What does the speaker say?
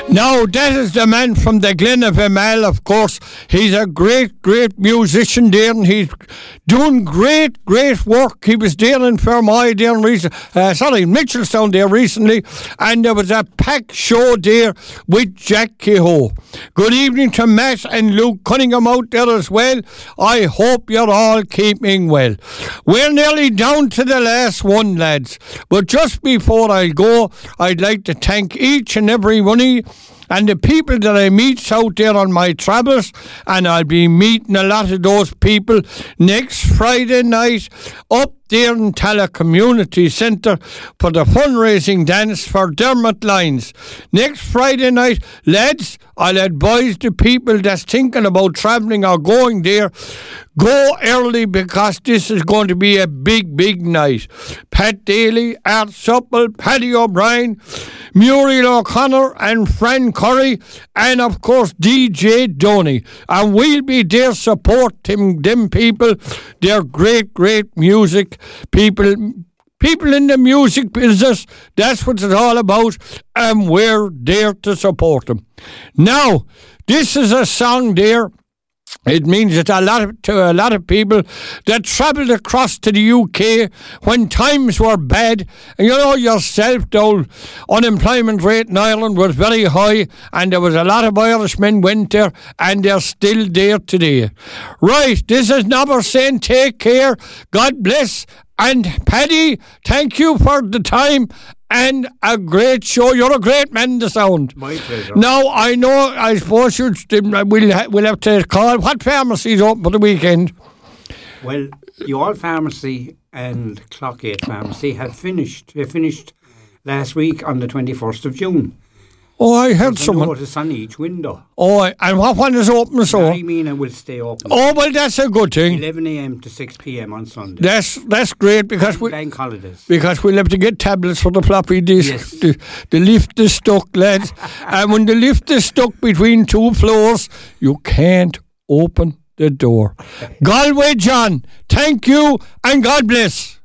Now, that is the man from the Glen of Imal, of course. He's a great, great musician there, and he's doing great, great work. He was there in Fermoy there Mitchelstown there recently, and there was a packed show there with Jack Kehoe. Good evening to Matt and Luke Cunningham out there as well. I hope you're all keeping well. We're nearly down to the last one, lads. But just before I go, I'd like to thank each and every one of you and the people that I meet out there on my travels, and I'll be meeting a lot of those people next Friday night up there in Tala Community Centre for the fundraising dance for Dermot Lyons. Next Friday night, lads, I'll advise the people that's thinking about travelling or going there, go early because this is going to be a big, big night. Pat Daly, Art Supple, Paddy O'Brien, Muriel O'Connor and Fran Curry, and of course DJ Donny. And we'll be there supporting them people. They're great, great music people. People in the music business, that's what it's all about, and we're there to support them. Now, this is a song there. It means that to a lot of people that travelled across to the UK when times were bad. And you know yourself, the unemployment rate in Ireland was very high, and there was a lot of Irishmen went there, and they're still there today. Right, this is Nobber saying take care, God bless, and Paddy, thank you for the time. And a great show. You're a great man to sound. My pleasure. Now, I suppose we'll have to call. What pharmacy's open for the weekend? Well, Youall Pharmacy and Clockgate Pharmacy have finished. They finished last week on the 21st of June. Oh, I heard someone. There's a notice on each window. Oh, and what one is open so? Ballymena will stay open. Oh, well, that's a good thing. 11 a.m. to 6 p.m. on Sunday. That's great because bank holidays. Because we'll have to get tablets for the floppy disk. Yes. The lift is stuck, lads. And when the lift is stuck between two floors, you can't open the door. Galway John, thank you and God bless.